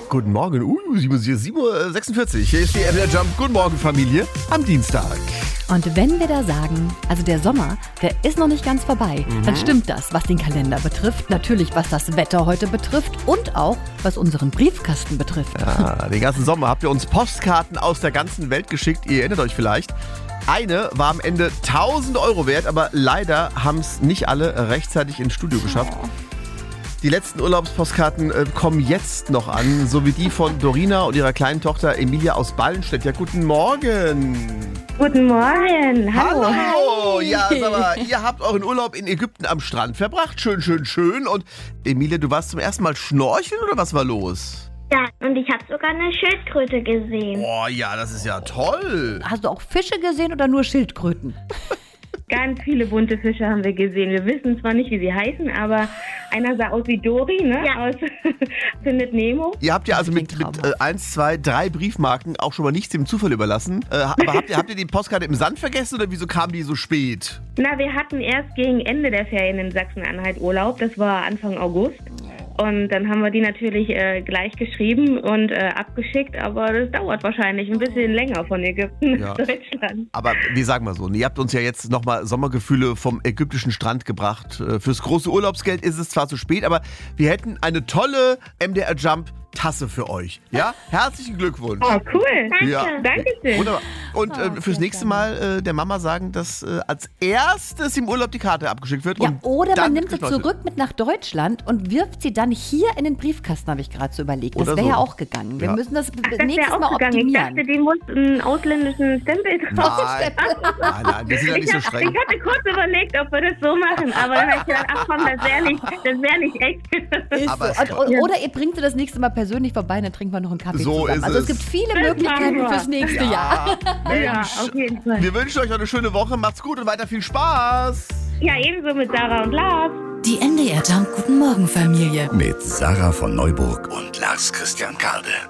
Guten Morgen, 7:46 Uhr. Hier ist die MDR Jump. Guten Morgen, Familie, am Dienstag. Und wenn wir da sagen, also der Sommer, der ist noch nicht ganz vorbei, dann stimmt das, was den Kalender betrifft, natürlich was das Wetter heute betrifft und auch was unseren Briefkasten betrifft. Ja, den ganzen Sommer habt ihr uns Postkarten aus der ganzen Welt geschickt, ihr erinnert euch vielleicht. Eine war am Ende 1.000 Euro wert, aber leider haben es nicht alle rechtzeitig ins Studio geschafft. Die letzten Urlaubspostkarten kommen jetzt noch an, so wie die von Dorina und ihrer kleinen Tochter Emilia aus Ballenstedt. Ja, guten Morgen. Guten Morgen, hallo. Hallo. Ja, sag mal, ihr habt euren Urlaub in Ägypten am Strand verbracht. Schön, schön, schön. Und Emilia, du warst zum ersten Mal schnorcheln oder was war los? Ja, und ich habe sogar eine Schildkröte gesehen. Boah, ja, das ist ja toll. Hast du auch Fische gesehen oder nur Schildkröten? Ganz viele bunte Fische haben wir gesehen. Wir wissen zwar nicht, wie sie heißen, aber einer sah aus wie Dory, ne? Ja. Aus Findet Nemo. Ihr habt ja also mit 1, 2, 3 Briefmarken auch schon mal nichts dem Zufall überlassen. Aber habt ihr die Postkarte im Sand vergessen oder wieso kam die so spät? Na, wir hatten erst gegen Ende der Ferien in Sachsen-Anhalt Urlaub. Das war Anfang August. Und dann haben wir die natürlich gleich geschrieben und abgeschickt, aber das dauert wahrscheinlich ein bisschen länger von Ägypten nach Deutschland. Aber wir sagen mal so, ihr habt uns ja jetzt nochmal Sommergefühle vom ägyptischen Strand gebracht. Fürs große Urlaubsgeld ist es zwar zu spät, aber wir hätten eine tolle MDR Jump Tasse für euch. Ja, herzlichen Glückwunsch. Oh, cool. Danke. Ja. Dankeschön. Wunderbar. Und fürs nächste Mal der Mama sagen, dass als erstes im Urlaub die Karte abgeschickt wird. Ja, und oder dann man nimmt sie zurück mit nach Deutschland und wirft sie dann hier in den Briefkasten, habe ich gerade so überlegt. Das Oder wäre so. ja auch gegangen. Wir müssen das Das nächstes wäre Mal auch gegangen. Ich optimieren. dachte, die muss einen ausländischen Stempel draufstellen. Nein, wir sind ja nicht so streng. Ich hatte kurz überlegt, ob wir das so machen, aber dann habe ich gedacht, ach komm, das wäre nicht echt. Ist Aber so. Oder ihr bringt sie das nächste Mal persönlich vorbei, dann trinken wir noch einen Kaffee So zusammen. ist Also es es. gibt viele Das Möglichkeiten machen wir. fürs nächste Jahr. Mensch, Ja, auf jeden Fall. wir wünschen euch noch eine schöne Woche. Macht's gut und weiter viel Spaß. Ja, ebenso mit Sarah und Lars. Die MDR Jump Guten Morgen Familie. Mit Sarah von Neuburg und Lars Christian Kade.